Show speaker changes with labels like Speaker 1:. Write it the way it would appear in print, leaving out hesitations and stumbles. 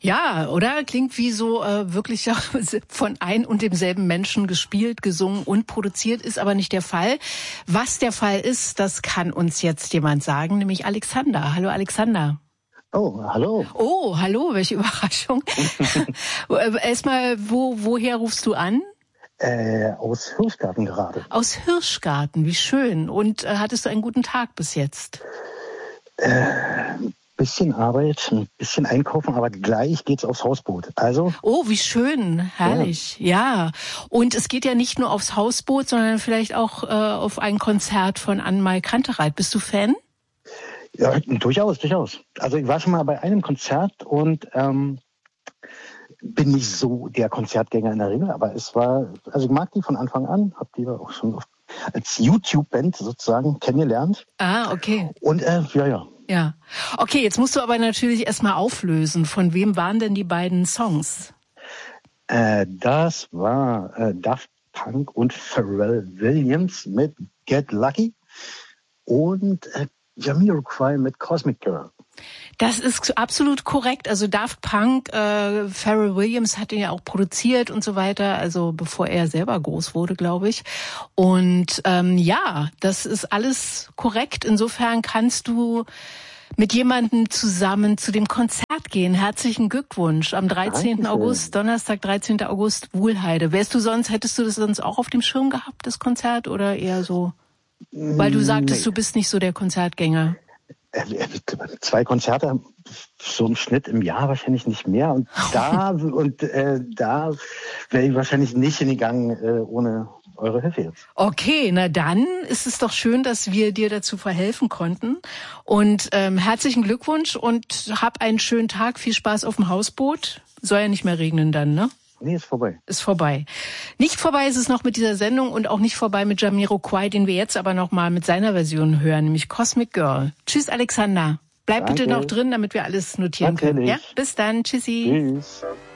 Speaker 1: Ja, oder? Klingt wie so wirklich von ein und demselben Menschen gespielt, gesungen und produziert, ist aber nicht der Fall. Was der Fall ist, das kann uns jetzt jemand sagen, nämlich Alexander. Hallo Alexander.
Speaker 2: Oh, hallo.
Speaker 1: Oh, hallo, welche Überraschung. Erstmal, woher rufst du an?
Speaker 2: Aus Hirschgarten gerade.
Speaker 1: Aus Hirschgarten, wie schön. Und hattest du einen guten Tag bis jetzt?
Speaker 2: Bisschen Arbeit, ein bisschen einkaufen, aber gleich geht's aufs Hausboot. Also.
Speaker 1: Oh, wie schön, herrlich, ja. Und es geht ja nicht nur aufs Hausboot, sondern vielleicht auch auf ein Konzert von Anne-Mai Kantereit. Bist du Fan?
Speaker 2: Ja, durchaus. Also ich war schon mal bei einem Konzert und bin nicht so der Konzertgänger in der Regel, aber ich mag die von Anfang an, hab die auch schon als YouTube-Band sozusagen kennengelernt.
Speaker 1: Ah, okay.
Speaker 2: Und ja.
Speaker 1: Ja. Okay, jetzt musst du aber natürlich erstmal auflösen. Von wem waren denn die beiden Songs?
Speaker 2: Das war Daft Punk und Pharrell Williams mit Get Lucky und Jamiroquai mit Cosmic Girl.
Speaker 1: Das ist absolut korrekt. Also Daft Punk, Pharrell Williams hat ihn ja auch produziert und so weiter, also bevor er selber groß wurde, glaube ich. Und ja, das ist alles korrekt. Insofern kannst du mit jemandem zusammen zu dem Konzert gehen. Herzlichen Glückwunsch am 13.
Speaker 2: Dankeschön.
Speaker 1: August, Donnerstag, 13. August, Wuhlheide. Hättest du das sonst auch auf dem Schirm gehabt, das Konzert, oder eher so? Weil du sagtest, Du bist nicht so der Konzertgänger.
Speaker 2: 2 Konzerte, so im Schnitt im Jahr wahrscheinlich nicht mehr. Und da wäre ich wahrscheinlich nicht hingegangen ohne eure Hilfe jetzt.
Speaker 1: Okay, na dann ist es doch schön, dass wir dir dazu verhelfen konnten. Und herzlichen Glückwunsch und hab einen schönen Tag. Viel Spaß auf dem Hausboot. Soll ja nicht mehr regnen dann, ne?
Speaker 2: Nee, ist vorbei.
Speaker 1: Ist vorbei. Nicht vorbei ist es noch mit dieser Sendung und auch nicht vorbei mit Jamiroquai, den wir jetzt aber noch mal mit seiner Version hören, nämlich Cosmic Girl. Tschüss, Alexander. Bleib bitte noch drin, damit wir alles notieren können. Ja, bis dann. Tschüssi.
Speaker 2: Tschüss.